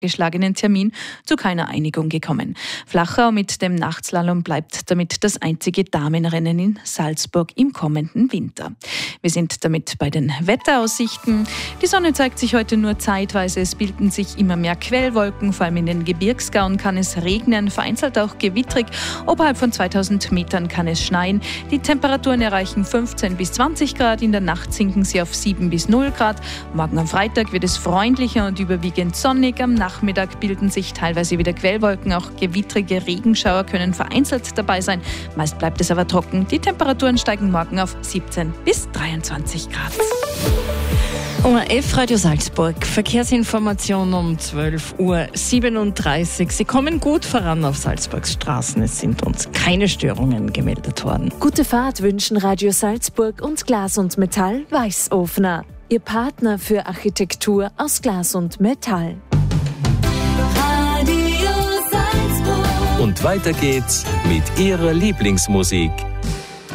geschlagenen Termin zu keiner Einigung gekommen. Flachau mit dem Nachtslalom bleibt damit das einzige Damenrennen in Salzburg im kommenden Winter. Wir sind damit bei den Wetteraussichten. Die Sonne zeigt sich heute nur zeitweise. Es bilden sich immer mehr Quellwolken. Vor allem in den Gebirgsgauen kann es regnen, vereinzelt auch gewittrig. Oberhalb von 2000 Metern kann es schneien. Die Temperaturen erreichen 15 bis 20 Grad. In der Nacht sinken sie auf 7 bis 0 Grad. Morgen am Freitag wird es freundlicher und überwiegend sonnig. Am Nachmittag bilden sich teilweise wieder Quellwolken. Auch gewittrige Regenschauer können vereinzelt dabei sein. Meist bleibt es aber trocken. Die Temperaturen steigen morgen auf 17 bis 23 Grad. ORF Radio Salzburg, Verkehrsinformation um 12:37 Uhr. Sie kommen gut voran auf Salzburgs Straßen. Es sind uns keine Störungen gemeldet worden. Gute Fahrt wünschen Radio Salzburg und Glas und Metall Weißofner. Ihr Partner für Architektur aus Glas und Metall. Und weiter geht's mit Ihrer Lieblingsmusik.